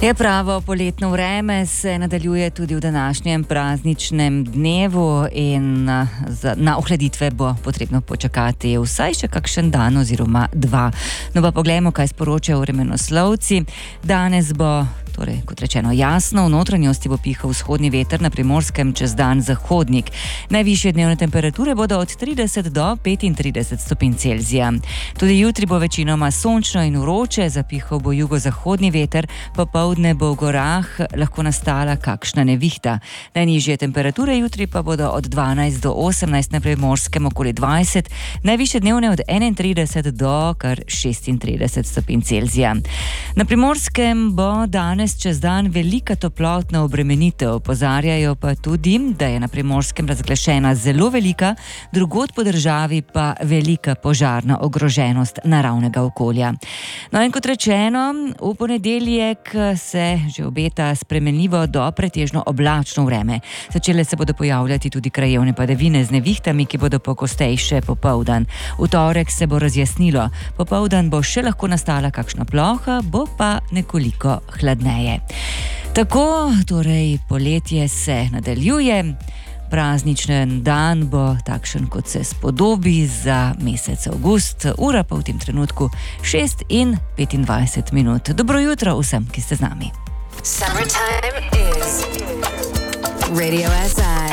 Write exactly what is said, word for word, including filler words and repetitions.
Je pravo poletno vreme se nadaljuje tudi v današnjem prazničnem dnevu in na ohladitve bo potrebno počakati vsaj še kakšen dan oziroma dva. No pa poglejmo, kaj sporočajo vremenoslovci. Danes bo, torej, kot rečeno, jasno, v notranjosti bo pihal vzhodni veter, na Primorskem čez dan zahodnik. Najvišje dnevne temperature bodo od trideset do petintrideset stopinj Celzija. Tudi jutri bo večinoma sončno in vroče, zapihal bo jugozahodni veter, popoldne bo v gorah lahko nastala kakšna nevihta. Najnižje temperature jutri pa bodo od dvanajst do osemnajst, na Primorskem okoli dvajset, najvišje dnevne od enaintrideset do kar šestintrideset stopinj Celzija. Na Primorskem bo danes čez dan velika toplotna obremenitev, opozarjajo pa tudi, da je na Primorskem razglašena zelo velika, drugod po državi pa velika požarna ogroženost naravnega okolja. No in kot rečeno, v ponedeljek se že obeta spremenljivo do pretežno oblačno vreme. Začele se bodo pojavljati tudi krajevne padavine z nevihtami, ki bodo pogostejše popoldan. V torek se bo razjasnilo, popoldan bo še lahko nastala kakšna ploha, bo pa nekoliko hladneje. Tako, torej, poletje se nadaljuje. Prazničen dan bo takšen, kot se spodobi za mesec avgust, ura pa v tem trenutku šest in petindvajset minut. Dobro jutro vsem, ki ste z nami. Summertime is Radio S I.